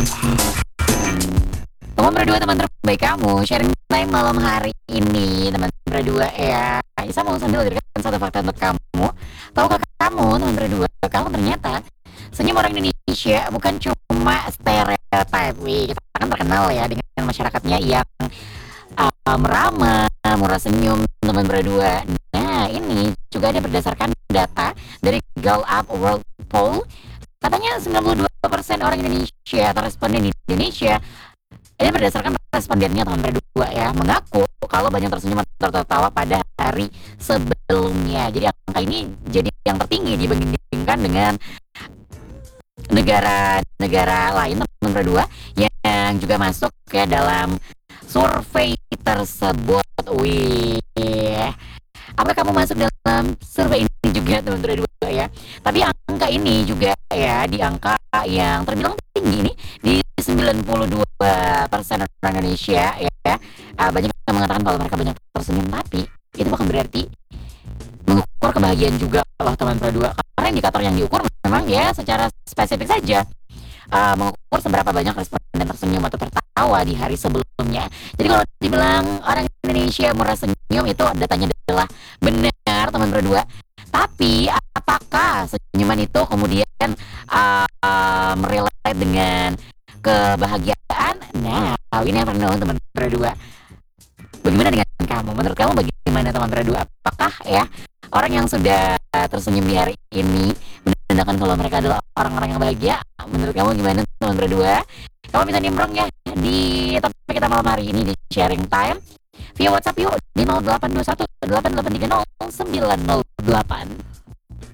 Teman berdua, teman terbaik kamu, sharing time malam hari ini, teman berdua ya. Isa mau sambil memberikan satu fakta untuk kamu. Tahukah kamu, teman berdua, kalau ternyata senyum orang Indonesia bukan cuma stereotip. Wih, kita kan terkenal ya dengan masyarakatnya yang ramah, murah senyum, teman berdua. Nah, ini juga ada berdasarkan data dari Gallup World Poll. Katanya 92% orang Indonesia atau responden di Indonesia ini berdasarkan respondennya teman berdua ya mengaku kalau banyak tersenyum atau tertawa pada hari sebelumnya. Jadi angka ini jadi yang tertinggi dibandingkan dengan negara-negara lain teman berdua yang juga masuk ke dalam survei tersebut. Wih, apa kamu masuk dalam survei ini juga teman berdua ya? Tapi angka ini juga ya di angka yang terbilang tinggi nih di 92% orang Indonesia ya. Banyak yang mengatakan kalau mereka banyak tersenyum, tapi itu bukan berarti mengukur kebahagiaan juga loh teman berdua. Karena indikator yang diukur memang ya secara spesifik saja mengukur seberapa banyak responden tersenyum atau tertawa di hari sebelumnya. Jadi kalau dibilang orang Indonesia murah senyum itu datanya adalah benar teman berdua. Tapi apakah senyuman itu kemudian relate dengan kebahagiaan? Nah, ini yang perlu teman berdua. Bagaimana dengan kamu? Menurut kamu bagaimana teman berdua? Apakah ya orang yang sudah tersenyum di hari ini menandakan kalau mereka adalah orang-orang yang bahagia? Menurut kamu gimana teman berdua? Kamu bisa nimbrong ya di topik kita malam hari ini di sharing time via WhatsApp yuk di 0821 8830 908.